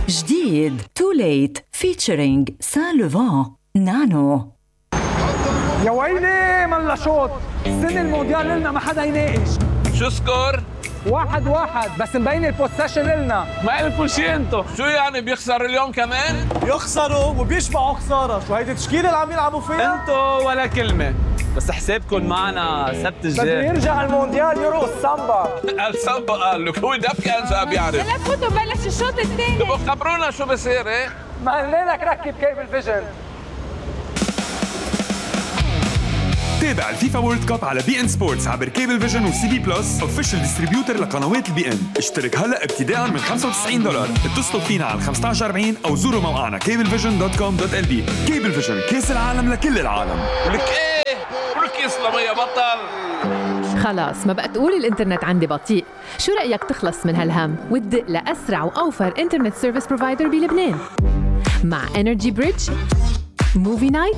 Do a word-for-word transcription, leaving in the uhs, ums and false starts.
جديد Too Late featuring Saint Laurent نانو. يا ويلي ملا شوط السنة المونديال لنا ما حدا يناقش. شو سكور؟ واحد واحد بس مبين البوسيشن لنا. ما لكم شيء انتو. شو يعني بيخسر اليوم كمان؟ يخسروا وبيشبعوا خسارة. شو هيدي التشكيلة اللي عم يلعبوا فيها؟ انتو ولا كلمة. بس حسابكم معنا سبت الجاي. بده يرجع المونديال يرقص سامبا. السامبا قال لك هو دب كان جاب يعرف. هلا فوتوا بلش الشوط الثاني. تبقوا خبرونا شو بصير ايه؟ ما قلنا لك ركب كيبل فيجن. تابع الفيفا وورلد كاب على بي ان سبورتس عبر كيبل فيجن وسي بي بلس اوفيشال ديستريبيوتر لقنوات البي ان. اشترك هلا ابتداء من خمسة وتسعين دولار. اتصلوا فينا على خمسة عشر أربعين او زوروا موقعنا كيبل فيجن دوت كوم دوت ال بي. كيبل فيجن كاس العالم لكل العالم. ولك ايه؟ ولك يسلم يا بطل. خلاص ما بقى تقول الانترنت عندي بطيء. شو رأيك تخلص من هالهم وتدق لأسرع وأوفر انترنت سيرفيس بروفايدر بلبنان؟ مع انرجي بريدج، موفي نايت